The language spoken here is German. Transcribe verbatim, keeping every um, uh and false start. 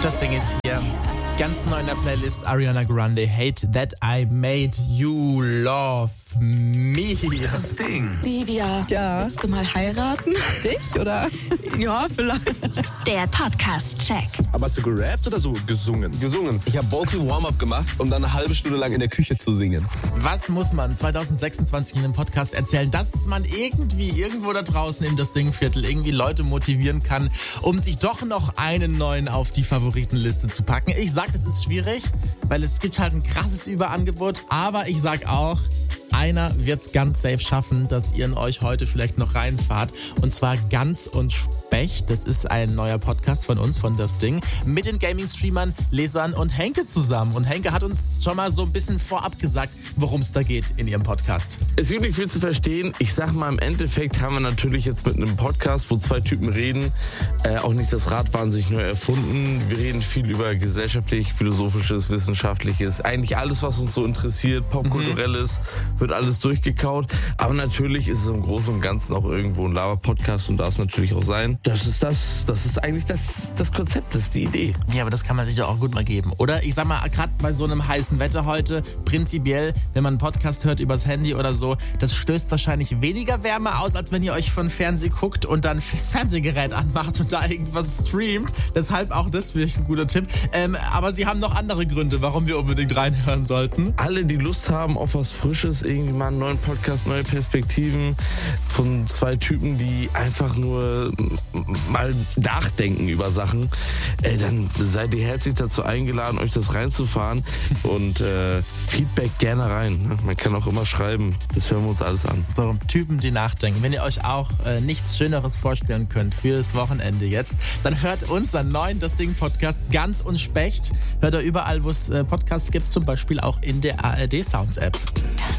Das Ding ist hier ganz neu in der Playlist. Ariana Grande, Hate That I Made You Love Me. Das Ding. Livia, Ja. willst du mal heiraten? Dich, oder? Ja, vielleicht. Der Podcast-Check. Aber hast du gerappt oder so gesungen? Gesungen. Ich habe Vocal Warm-Up gemacht, um dann eine halbe Stunde lang in der Küche zu singen. Was muss man zwanzig sechsundzwanzig in einem Podcast erzählen, dass man irgendwie irgendwo da draußen in das Dingviertel irgendwie Leute motivieren kann, um sich doch noch einen neuen auf die Favoritenliste zu packen? Ich sag, das ist schwierig, weil es gibt halt ein krasses Überangebot, aber ich sag auch, einer wird's ganz safe schaffen, dass ihr in euch heute vielleicht noch reinfahrt. Und zwar Ganz und Specht. Das ist ein neuer Podcast von uns, von Das Ding, mit den Gaming-Streamern, Lesern und Henke zusammen. Und Henke hat uns schon mal so ein bisschen vorab gesagt, worum es da geht in ihrem Podcast. Es gibt nicht viel zu verstehen. Ich sag mal, im Endeffekt haben wir natürlich jetzt mit einem Podcast, wo zwei Typen reden, äh, auch nicht das Rad wahnsinnig neu erfunden. Wir reden viel über gesellschaftlich, philosophisches, wissenschaftliches, eigentlich alles, was uns so interessiert, popkulturelles, mhm. wird alles durchgekaut. Aber natürlich ist es im Großen und Ganzen auch irgendwo ein Laber-Podcast und darf es natürlich auch sein. Das ist das, das ist eigentlich das, das Konzept, das ist die Idee. Ja, aber das kann man sich ja auch gut mal geben, oder? Ich sag mal, gerade bei so einem heißen Wetter heute, prinzipiell, wenn man einen Podcast hört übers Handy oder so, das stößt wahrscheinlich weniger Wärme aus, als wenn ihr euch von Fernsehen guckt und dann das Fernsehgerät anmacht und da irgendwas streamt. Deshalb auch das vielleicht ein guter Tipp. Ähm, aber sie haben noch andere Gründe, warum wir unbedingt reinhören sollten. Alle, die Lust haben auf was Frisches, irgendwie mal einen neuen Podcast, neue Perspektiven von zwei Typen, die einfach nur mal nachdenken über Sachen, äh, dann seid ihr herzlich dazu eingeladen, euch das reinzufahren und äh, Feedback gerne rein. Ne? Man kann auch immer schreiben, das hören wir uns alles an. So, Typen, die nachdenken. Wenn ihr euch auch äh, nichts Schöneres vorstellen könnt für das Wochenende jetzt, dann hört unseren neuen Das Ding Podcast Ganz und Specht. Hört er überall, wo es äh, Podcasts gibt, zum Beispiel auch in der A R D Sounds App. Das